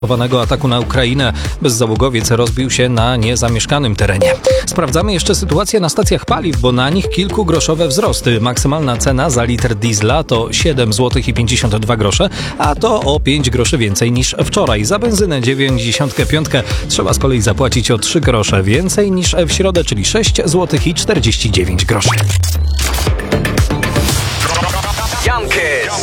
Ataku na Ukrainę. Bezzałogowiec rozbił się na niezamieszkanym terenie. Sprawdzamy jeszcze sytuację na stacjach paliw, bo na nich kilkugroszowe wzrosty. Maksymalna cena za litr diesla to 7,52 zł, a to o 5 groszy więcej niż wczoraj. Za benzynę 95 trzeba z kolei zapłacić o 3 grosze więcej niż w środę, czyli 6,49 zł.